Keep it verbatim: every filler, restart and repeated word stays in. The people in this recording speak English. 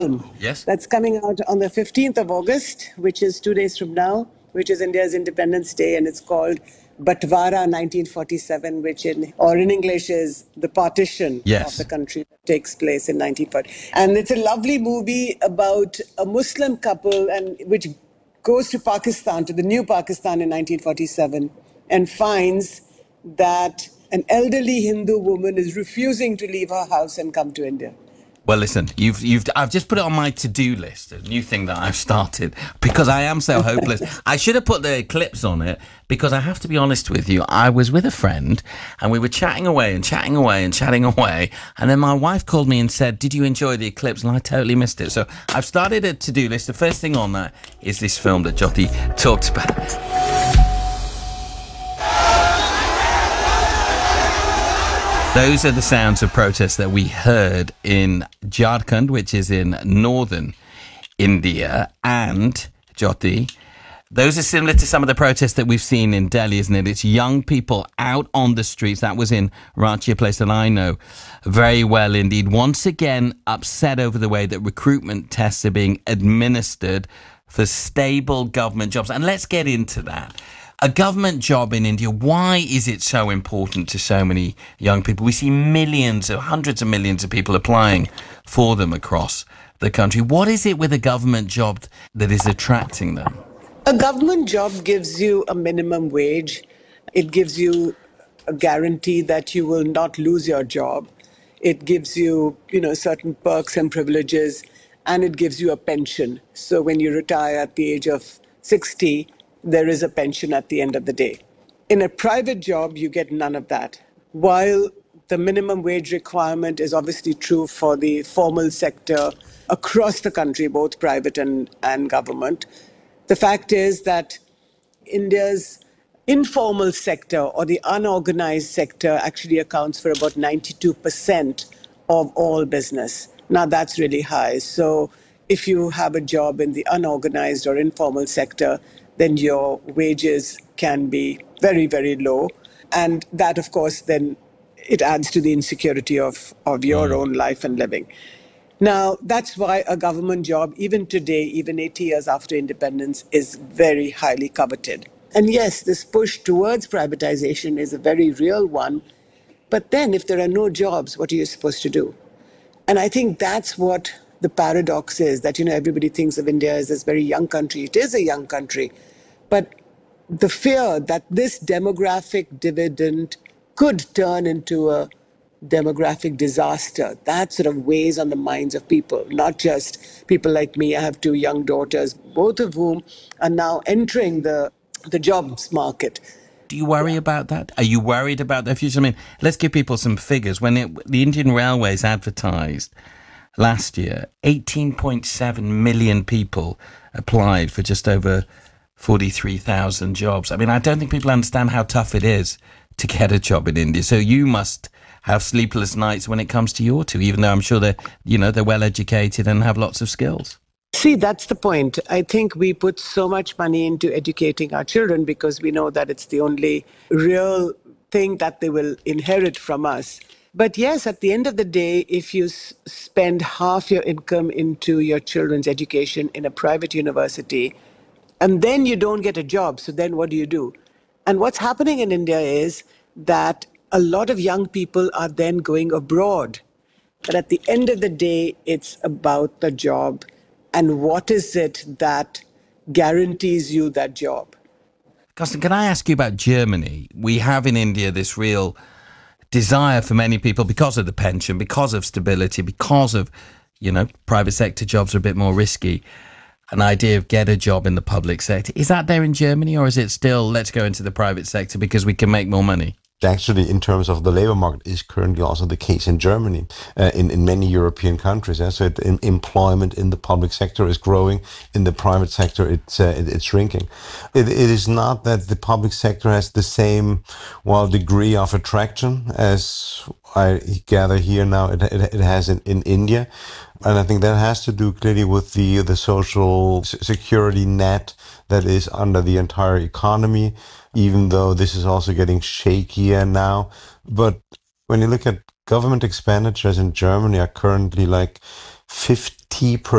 Yes. That's coming out on the fifteenth of August, which is two days from now, which is India's Independence Day, and it's called Batwara nineteen forty-seven, which in, or in English is the partition of the Yes. country that takes place in nineteen forty. And it's a lovely movie about a Muslim couple and which goes to Pakistan, to the new Pakistan in nineteen forty-seven, and finds that an elderly Hindu woman is refusing to leave her house and come to India. Well, listen, you've you've I've just put it on my to-do list, a new thing that I've started because I am so hopeless. I should have put the clips on it because I have to be honest with you. I was with a friend and we were chatting away and chatting away and chatting away, and then my wife called me and said, "Did you enjoy the eclipse?" And I totally missed it. So I've started a to-do list. The first thing on that is this film that Jyoti talked about. Those are the sounds of protest that we heard in Jharkhand, which is in northern India, and Jyoti. Those are similar to some of the protests that we've seen in Delhi, isn't it? It's young people out on the streets. That was in Ranchi, a place that I know very well indeed. Once again, upset over the way that recruitment tests are being administered for stable government jobs. And let's get into that. A government job in India, why is it so important to so many young people? We see millions, of hundreds of millions of people applying for them across the country. What is it with a government job that is attracting them? A government job gives you a minimum wage. It gives you a guarantee that you will not lose your job. It gives you, you know, certain perks and privileges, and it gives you a pension. So when you retire at the age of sixty, there is a pension at the end of the day. In a private job, you get none of that. While the minimum wage requirement is obviously true for the formal sector across the country, both private and, and government, the fact is that India's informal sector or the unorganized sector actually accounts for about ninety-two percent of all business. Now, that's really high. So if you have a job in the unorganized or informal sector, then your wages can be very, very low. And that, of course, then it adds to the insecurity of, of your mm. own life and living. Now, that's why a government job, even today, even eighty years after independence, is very highly coveted. And yes, this push towards privatization is a very real one. But then if there are no jobs, what are you supposed to do? And I think that's what the paradox is, that, you know, everybody thinks of India as this very young country. It is a young country. But the fear that this demographic dividend could turn into a demographic disaster, that sort of weighs on the minds of people, not just people like me. I have two young daughters, both of whom are now entering the, the jobs market. Do you worry yeah. about that? Are you worried about their future? I mean, let's give people some figures. When it, the Indian Railways advertised last year, eighteen point seven million people applied for just over forty-three thousand jobs. I mean, I don't think people understand how tough it is to get a job in India. So you must have sleepless nights when it comes to your two, even though I'm sure they're, you know, they're well educated and have lots of skills. See, that's the point. I think we put so much money into educating our children because we know that it's the only real thing that they will inherit from us. But yes, at the end of the day, if you s- spend half your income into your children's education in a private university, and then you don't get a job, so then what do you do? And what's happening in India is that a lot of young people are then going abroad. But at the end of the day, it's about the job. And what is it that guarantees you that job? Carsten, can I ask you about Germany? We have in India this real desire for many people because of the pension, because of stability, because of, you know, private sector jobs are a bit more risky. An idea of get a job in the public sector. Is that there in Germany, or is it still let's go into the private sector because we can make more money? Actually, in terms of the labor market, is currently also the case in Germany, uh, in, in many European countries. Uh, so it, in, employment in the public sector is growing. In the private sector, it's uh, it, it's shrinking. It, it is not that the public sector has the same, well, degree of attraction as I gather here now it, it, it has in, in India. And I think that has to do clearly with the, the social security net that is under the entire economy, even though this is also getting shakier now. But when you look at government expenditures in Germany are currently like fifty